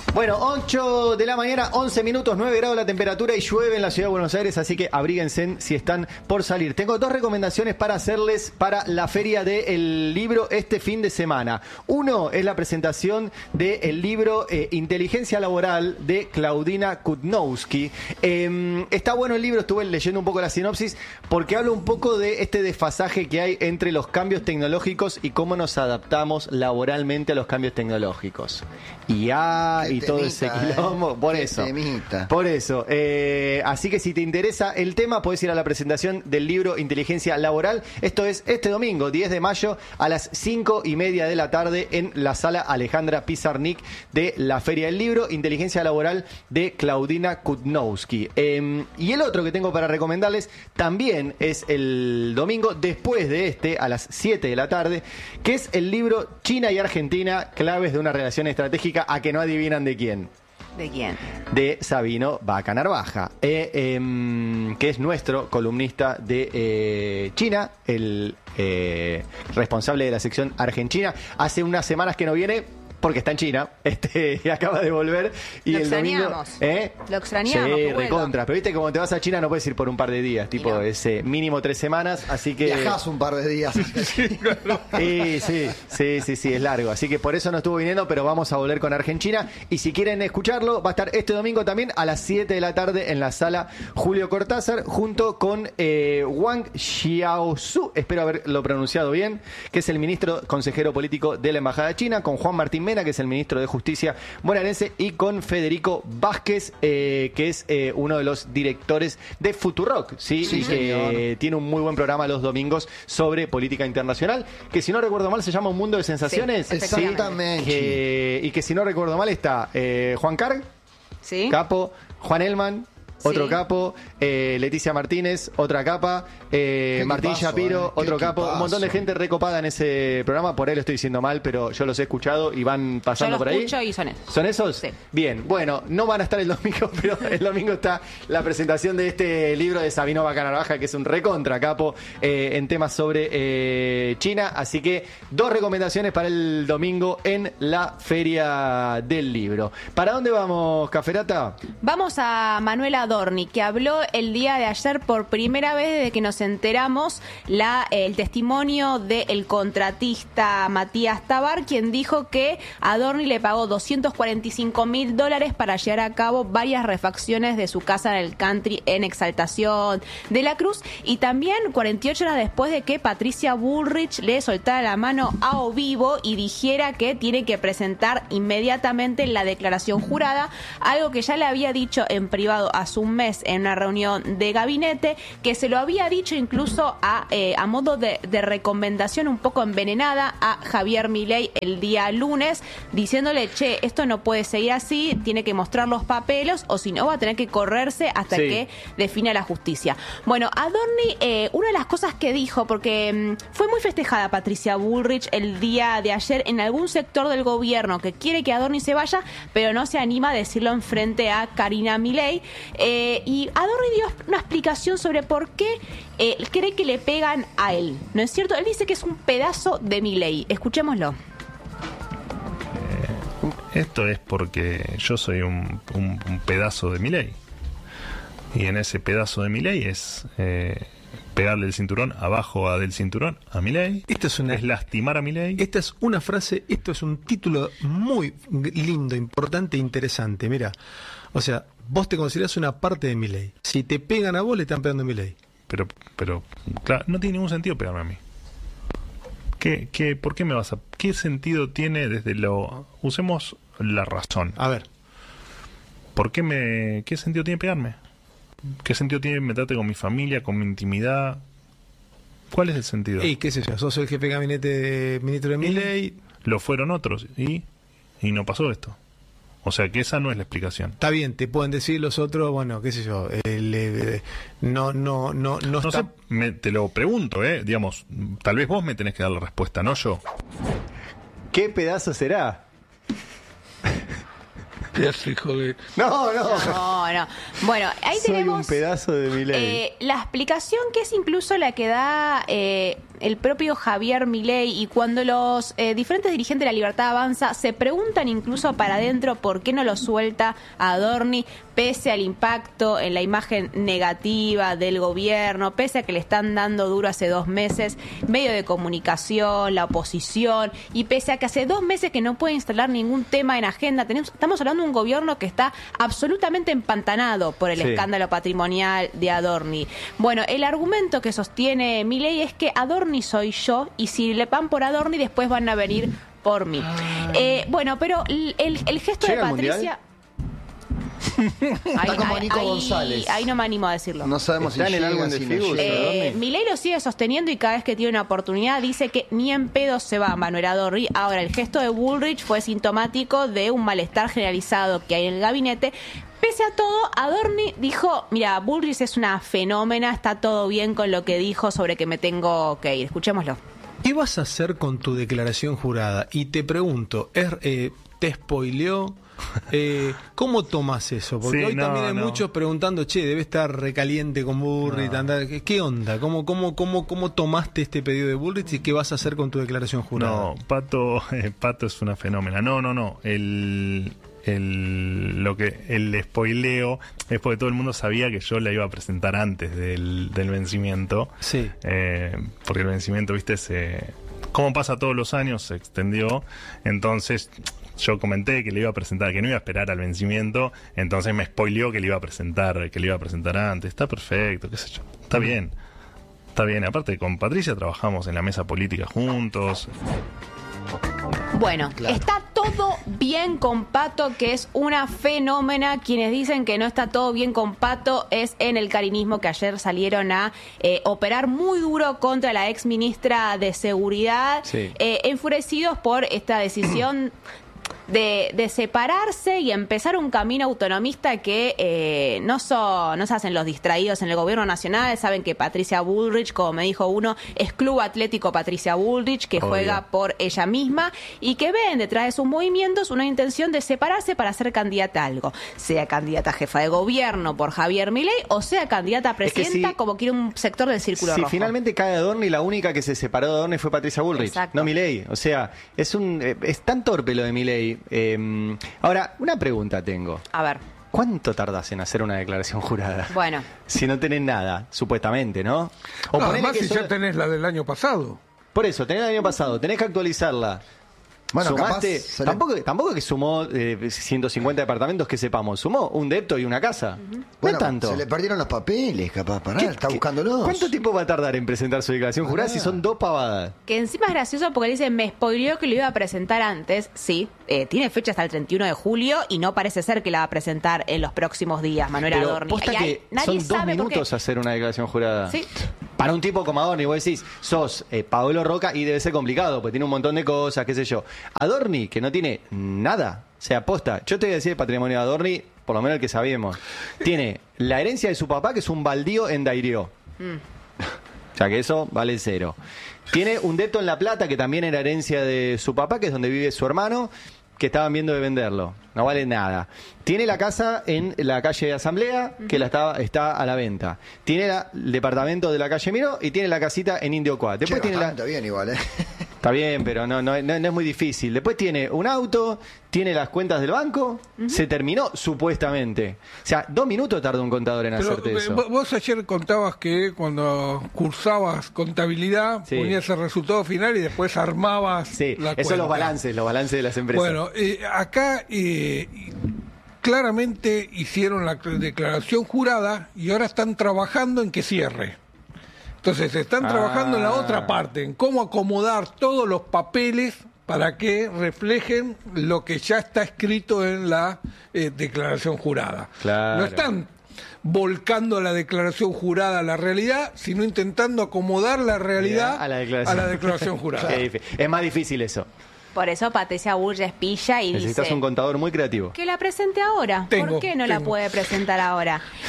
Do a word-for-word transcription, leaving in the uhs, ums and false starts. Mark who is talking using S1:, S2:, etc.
S1: Bueno, ocho de la mañana, once minutos, nueve grados la temperatura y llueve en la ciudad de Buenos Aires, así que abríguense si están por salir. Tengo dos recomendaciones para hacerles para la feria del libro este fin de semana. Uno es la presentación del libro eh, Inteligencia Laboral de Claudina Kutnowski. Eh, está bueno el libro, estuve leyendo un poco la sinopsis, porque habla un poco de este desfasaje que hay entre los cambios tecnológicos y cómo nos adaptamos laboralmente a los cambios tecnológicos. Y ah, y todo ese quilombo, eh. por, eso, por eso. Eh, así que si te interesa el tema, puedes ir a la presentación del libro Inteligencia Laboral. Esto es este domingo, diez de mayo, a las cinco y media de la tarde, en la sala Alejandra Pizarnik de la Feria del Libro, Inteligencia Laboral de Claudina Kutnowski. Eh, y el otro que tengo para recomendarles también es el domingo, después de este, a las siete de la tarde, que es el libro China y Argentina, claves de una relación estratégica, a que no adivinan de quién.
S2: ¿De quién?
S1: De Sabino Vaca Narvaja, eh, eh, que es nuestro columnista de eh, China, el eh, responsable de la sección Argentina. Hace unas semanas que no viene, porque está en China, este, acaba de volver. Y
S2: Lo
S1: el domingo,
S2: ¿eh? Lo extrañamos.
S1: Sí, recontra. Pero viste, como te vas a China no puedes ir por un par de días, tipo, no. es eh, mínimo tres semanas, así que...
S3: Viajás un par de días.
S1: sí, sí, sí, sí, sí, es largo. Así que por eso no estuvo viniendo, pero vamos a volver con Argentina. Y si quieren escucharlo, va a estar este domingo también a las siete de la tarde en la sala Julio Cortázar, junto con eh, Wang Xiaozu, espero haberlo pronunciado bien, que es el ministro consejero político de la Embajada China, con Juan Martín Mena, que es el ministro de Justicia bonaerense, y con Federico Vázquez, eh, que es eh, uno de los directores de Futurock, ¿sí?
S3: Sí,
S1: y que eh, tiene un muy buen programa los domingos sobre política internacional, que si no recuerdo mal se llama Un Mundo de Sensaciones.
S3: Sí, exactamente.
S1: Que, y que si no recuerdo mal está eh, Juan Carg,
S2: ¿sí?
S1: capo, Juan Elman, otro
S2: sí.
S1: capo, eh, Leticia Martínez, otra capa, eh, Martín
S3: equipazo,
S1: Shapiro,
S3: eh,
S1: otro capo,
S3: equipazo.
S1: un montón de gente recopada en ese programa. Por ahí lo estoy diciendo mal, pero yo los he escuchado y van pasando
S2: yo
S1: por
S2: los
S1: ahí.
S2: escucho y son esos.
S1: ¿Son esos?
S2: Sí.
S1: Bien, bueno, no van a estar el domingo, pero el domingo está la presentación de este libro de Sabino Vaca Narvaja, que es un recontra capo eh, en temas sobre eh, China. Así que dos recomendaciones para el domingo en la Feria del Libro. ¿Para dónde vamos, Caferata?
S2: Vamos a Manuela Adorni, que habló el día de ayer por primera vez desde que nos enteramos la, el testimonio del contratista Matías Tabar, quien dijo que Adorni le pagó doscientos cuarenta y cinco mil dólares para llevar a cabo varias refacciones de su casa en el country en Exaltación de la Cruz, y también cuarenta y ocho horas después de que Patricia Bullrich le soltara la mano a O Vivo y dijera que tiene que presentar inmediatamente la declaración jurada, algo que ya le había dicho en privado hace un mes en una reunión de gabinete, que se lo había dicho incluso a, eh, a modo de, de recomendación un poco envenenada a Javier Milei el día lunes, diciéndole, che, esto no puede seguir así, tiene que mostrar los papeles o si no va a tener que correrse hasta sí. que defina la justicia. Bueno, Adorni, eh, una de las cosas que dijo, porque mmm, fue muy festejada Patricia Bullrich el día de ayer en algún sector del gobierno que quiere que Adorni se vaya, pero no se anima a decirlo en frente a Karina Milei, eh, y Adorni dio una explicación sobre por qué eh, cree que le pegan a él. ¿No es cierto? Él dice que es un pedazo de Milei. Escuchémoslo.
S4: Eh, esto es porque yo soy un, un, un pedazo de Milei. Y en ese pedazo de Milei es eh, pegarle el cinturón abajo a del cinturón a Milei.
S5: Esto es una
S4: es lastimar a Milei.
S5: Esta es una frase, esto es un título muy lindo, importante e interesante. Mira, o sea, vos te considerás una parte de Milei. Si te pegan a vos, le están pegando a Milei.
S4: Pero, pero, claro, no tiene ningún sentido pegarme a mí. ¿Qué, qué, ¿Por qué me vas a...? ¿Qué sentido tiene desde lo...? Usemos la razón.
S5: A ver.
S4: ¿Por qué me...? ¿Qué sentido tiene pegarme? ¿Qué sentido tiene meterte con mi familia, con mi intimidad? ¿Cuál es el sentido?
S5: Y qué sé yo, sos el jefe de gabinete de ministro de Milei.
S4: Lo fueron otros y, y no pasó esto. O sea que esa no es la explicación.
S5: Está bien, te pueden decir los otros, bueno, qué sé yo, el, eh, no, no, no, no,
S4: no
S5: está...
S4: sé, me, te lo pregunto, eh, digamos, tal vez vos me tenés que dar la respuesta, no yo.
S1: ¿Qué pedazo será?
S5: Hijo de...
S1: No, no.
S2: No, no. Bueno, ahí
S1: Soy
S2: tenemos
S1: un pedazo de Milei.
S2: Eh, la explicación que es incluso la que da, eh, el propio Javier Milei, y cuando los eh, diferentes dirigentes de la Libertad Avanza se preguntan incluso para adentro por qué no lo suelta a Adorni, pese al impacto en la imagen negativa del gobierno, pese a que le están dando duro hace dos meses, medio de comunicación, la oposición, y pese a que hace dos meses que no puede instalar ningún tema en agenda. Tenemos, estamos hablando de un gobierno que está absolutamente empantanado por el
S1: Sí.
S2: escándalo patrimonial de Adorni. Bueno, el argumento que sostiene Milei es que Adorni soy yo, y si le van por Adorni, después van a venir por mí. Eh, bueno, pero el, el, el gesto de
S1: ¿Llega al
S2: Patricia...
S3: Está como Nico
S2: ahí-
S3: González.
S2: ahí no me animo a decirlo.
S3: No sabemos si
S1: Está en el
S3: llega,
S1: álbum de
S3: si no
S1: Figus,
S3: llega.
S2: Eh,
S1: Adorni.
S2: Milei lo sigue sosteniendo, y cada vez que tiene una oportunidad dice que ni en pedo se va Manuel Adorni. Ahora, el gesto de Bullrich fue sintomático de un malestar generalizado que hay en el gabinete. Pese a todo, Adorni dijo, mira, Bullrich es una fenómena, está todo bien con lo que dijo sobre que me tengo que ir. Escuchémoslo.
S5: ¿Qué vas a hacer con tu declaración jurada? Y te pregunto, ¿es, eh, ¿te spoileó? Eh, ¿Cómo tomas eso? Porque
S4: Sí,
S5: hoy
S4: no,
S5: también hay
S4: no.
S5: muchos preguntando, che, debe estar recaliente con Bullrich, anda, ¿qué, qué onda? ¿Cómo, cómo, cómo, ¿Cómo tomaste este pedido de Bullrich y qué vas a hacer con tu declaración jurada?
S4: No, Pato, eh, Pato es una fenómena. No, no, no. El, el, lo que, el spoileo es porque todo el mundo sabía que yo la iba a presentar antes del, del vencimiento.
S5: Sí.
S4: Eh, porque el vencimiento, viste, se, como pasa todos los años, se extendió. Entonces, yo comenté que le iba a presentar, que no iba a esperar al vencimiento. Entonces me spoileó que le iba a presentar, que le iba a presentar antes. Está perfecto, qué sé yo. Está bien. Está bien. Aparte, con Patricia trabajamos en la mesa política juntos.
S2: Bueno,
S3: Claro.
S2: está todo bien con Pato, que es una fenómena. Quienes dicen que no está todo bien con Pato es en el carinismo, que ayer salieron a eh, operar muy duro contra la ex ministra de Seguridad,
S1: Sí.
S2: eh, enfurecidos por esta decisión de, de separarse y empezar un camino autonomista que eh, no, son, no se hacen los distraídos en el gobierno nacional. Saben que Patricia Bullrich, como me dijo uno, es Club Atlético Patricia Bullrich, que
S1: Obvio.
S2: juega por ella misma, y que ven detrás de sus movimientos una intención de separarse para ser candidata a algo, sea candidata a jefa de gobierno por Javier Milei, o sea candidata a
S1: Es que
S2: presidenta,
S1: si-
S2: como quiere un sector del círculo
S1: Si
S2: rojo.
S1: finalmente cae Adorni, la única que se separó de Adorni fue Patricia Bullrich,
S2: Exacto.
S1: no Milei. O sea, es un eh, es tan torpe lo de Milei. Eh, ahora, una pregunta tengo.
S2: A ver,
S1: ¿Cuánto tardás en hacer una declaración jurada?
S2: bueno.
S1: Si no tenés nada, supuestamente, ¿no? O
S6: No,
S1: ponele
S6: además,
S1: que
S6: si
S1: solo-
S6: ya tenés la del año pasado.
S1: Por eso, tenés el año pasado, tenés que actualizarla.
S3: Bueno,
S1: Sumaste,
S3: capaz se le-
S1: tampoco, tampoco que sumó eh, ciento cincuenta departamentos que sepamos, sumó un depto y una casa. No
S3: Bueno,
S1: es tanto.
S3: se le perdieron los papeles, capaz, pará,
S1: ¿Qué-
S3: está
S1: qué-
S3: buscándolos.
S1: ¿Cuánto tiempo va a tardar en presentar su declaración jurada
S3: Pará.
S1: si son dos pavadas?
S2: Que encima es gracioso porque dice, me spoileó que lo iba a presentar antes. Sí, eh, tiene fecha hasta el treinta y uno de julio y no parece ser que la va a presentar en los próximos días, Manuel
S1: Pero
S2: Adorni.
S1: posta
S2: Y ahí
S1: que
S2: nadie
S1: son dos
S2: sabe por qué.
S1: minutos hacer una declaración jurada.
S2: Sí.
S1: Para un tipo como Adorni, vos decís, sos eh, Pablo Roca y debe ser complicado, porque tiene un montón de cosas, qué sé yo. Adorni, que no tiene nada, o sea, posta. Yo te voy a decir el patrimonio de Adorni, por lo menos el que sabemos. Tiene la herencia de su papá, que es un baldío en Dairió. O sea, que eso vale cero. Tiene un depto en La Plata, que también era herencia de su papá, que es donde vive su hermano, que estaban viendo de venderlo. No vale nada. Tiene la casa en la calle de Asamblea, que la está, está a la venta. Tiene la- el departamento de la calle Miró y tiene la casita en Indio Cuá.
S3: Che,
S1: Después tiene la...
S3: bastante bien igual, ¿eh?
S1: Está bien, pero no, no, no- no es muy difícil. Después tiene un auto, tiene las cuentas del banco, se terminó supuestamente. O sea, dos minutos tarda un contador en
S6: Pero
S1: hacerte
S6: eh,
S1: eso.
S6: vo- vos ayer contabas que cuando cursabas contabilidad
S1: Sí.
S6: ponías el resultado final y después armabas
S1: Sí,
S6: la
S1: esos son los
S6: cuenta.
S1: balances, los balances de las empresas.
S6: Bueno, eh, acá eh, claramente hicieron la declaración jurada y ahora están trabajando en que cierre. Entonces, están
S1: Ah.
S6: trabajando en la otra parte, en cómo acomodar todos los papeles para que reflejen lo que ya está escrito en la eh, declaración jurada.
S1: Claro.
S6: No están volcando la declaración jurada a la realidad, sino intentando acomodar la realidad
S1: a la declaración,
S6: a la declaración jurada.
S1: Qué difí- Es más difícil eso.
S2: Por eso Patricia Bullrich pilla y
S1: Necesitas
S2: dice
S1: un contador muy creativo.
S2: que la presente ahora.
S6: Tengo,
S2: ¿Por qué no la
S6: tengo.
S2: puede presentar ahora?